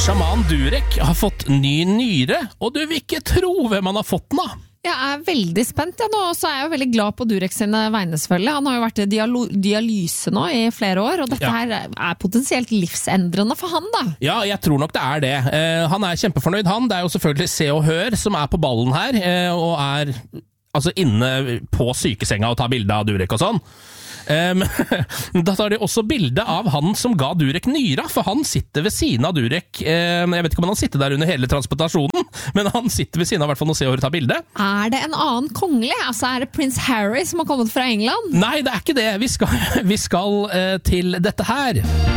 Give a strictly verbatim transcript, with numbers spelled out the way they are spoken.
Sjaman Durek har fått ny nyre, og du vil ikke tro hvem han har fått den av. Jeg er veldig spent, ja, nå, og så er jeg jo veldig glad på Durek sine vegne, selvfølgelig. Han har jo vært i dialo- dialyse nå i flere år, og dette Ja. her er potensielt livsendrende for han, da. Ja, jeg tror nok det er det. Eh, han er kjempefornøyd, han. Det er jo selvfølgelig Se og Hør som er på ballen her, eh, og er altså inne på sykesenga og tar bilde av Durek og sånn. Um, da tar de også bilde av han som ga Durek nyra, for han sitter ved siden av Durek. Um, jeg vet ikke om han sitter der under hele transportasjonen, men han sitter ved siden av hvert fall når Se og Hør tar bilde. Er det en annen kongelig? Altså, er det prins Harry som har kommet fra England? Nei, det er ikke det. Vi skal, vi skal uh, til dette her.